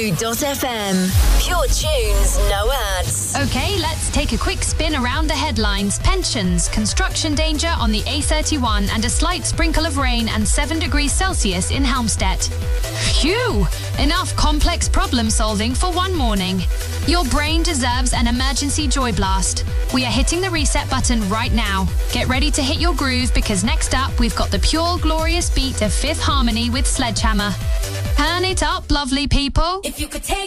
102.fm. Pure tunes, no ads. Okay, let's take a quick spin around the headlines. Pensions, construction danger on the A31 and a slight sprinkle of rain and 7 degrees Celsius in Helmstedt. Phew! Enough complex problem solving for one morning. Your brain deserves an emergency joy blast. We are hitting the reset button right now. Get ready to hit your groove because next up we've got the pure glorious beat of Fifth Harmony with Sledgehammer. Turn it up, lovely people. If you could take